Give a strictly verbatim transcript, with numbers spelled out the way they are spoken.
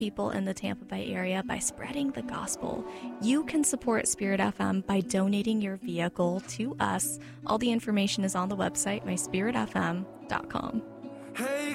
people in the Tampa Bay area by spreading the gospel. You can support Spirit F M by donating your vehicle to us. All the information is on the website, my spirit f m dot com. Hey.